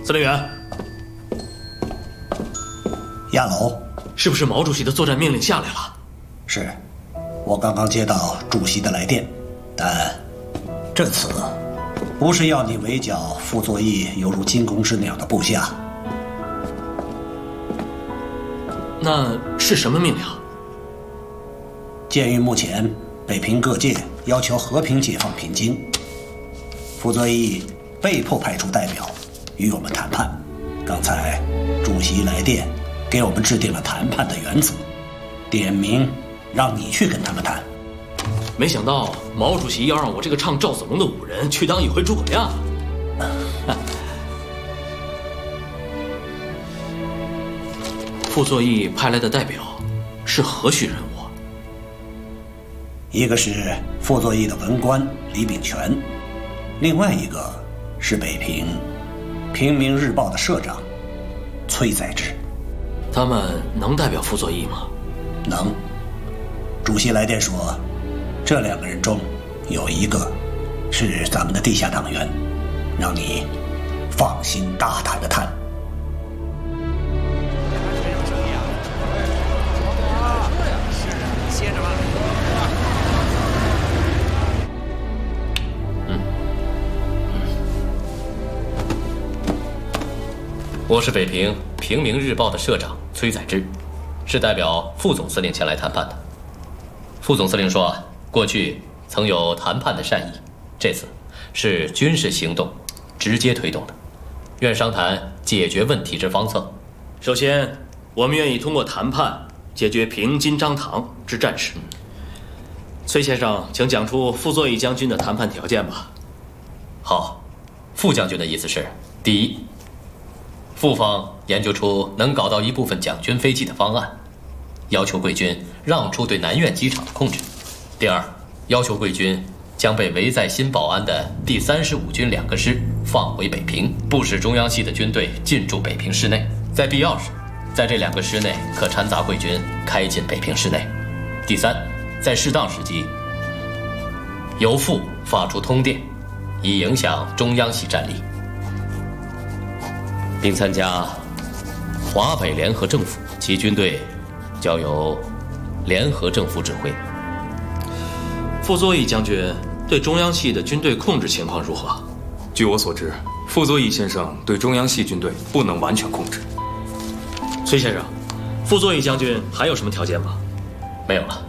司令员， 亚楼， 是不是毛主席的作战命令下来了？ 是，我刚刚接到主席的来电，但这次不是要你围剿傅作义犹如惊弓之鸟的部下。 那是什么命令？ 鉴于目前北平各界要求和平解放平津，傅作义被迫派出代表与我们谈判。刚才主席来电给我们制定了谈判的原则，点名让你去跟他们谈。 没想到毛主席要让我这个唱赵子龙的武人去当一回诸葛亮啊！傅作义派来的代表是何许人物？ 一个是傅作义的文官李秉权，另外一个是北平《平民日报》的社长崔载之。 他们能代表傅作义吗？ 能。主席来电说，这2个人中有一个是咱们的地下党员，让你放心大胆地谈。 我是北平《平民日报》的社长崔载之，是代表副总司令前来谈判的。副总司令说，过去曾有谈判的善意，这次是军事行动直接推动的，愿商谈解决问题之方策。 首先，我们愿意通过谈判解决平津张唐之战事。崔先生，请讲出傅作义将军的谈判条件吧。 好，傅将军的意思是：第一，傅方研究出能搞到一部分蒋军飞机的方案，要求贵军让出对南苑机场的控制；第二，要求贵军将被围在新保安的第35军2个师放回北平，不使中央系的军队进驻北平市内，在必要时，在这2个师内可掺杂贵军开进北平市内；第三，在适当时机，由傅发出通电，以影响中央系战力，并参加华北联合政府，其军队交由联合政府指挥。 傅作义将军对中央系的军队控制情况如何？ 据我所知，傅作义先生对中央系军队不能完全控制。 崔先生，傅作义将军还有什么条件吗？ 没有了。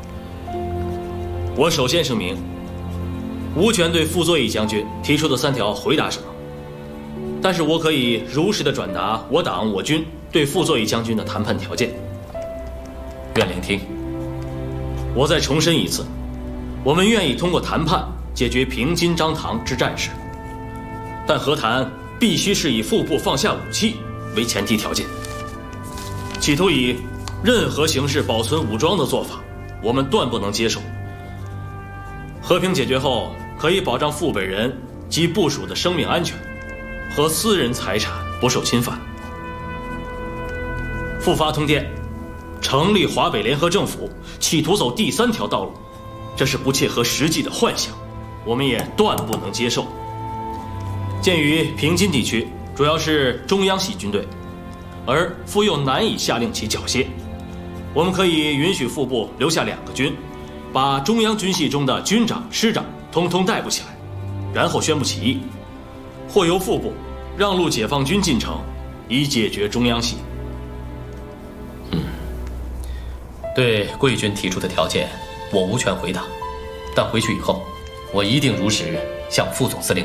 我首先声明，无权对傅作义将军提出的3条回答什么，但是我可以如实的转达我党我军对傅作义将军的谈判条件。 愿聆听。 我再重申一次，我们愿意通过谈判解决平津张唐之战事，但和谈必须是以腹部放下武器为前提条件。企图以任何形式保存武装的做法，我们断不能接受。和平解决后，可以保障傅本人及部属的生命安全和私人财产不受侵犯。傅发通电，成立华北联合政府，企图走第3条道路，这是不切合实际的幻想，我们也断不能接受。鉴于平津地区主要是中央系军队，而傅又难以下令其缴械，我们可以允许傅部留下2个军，把中央军系中的军长、师长通通逮捕起来，然后宣布起义，或由副部让路解放军进城，以解决中央系。 对贵军提出的条件，我无权回答，但回去以后，我一定如实向副总司令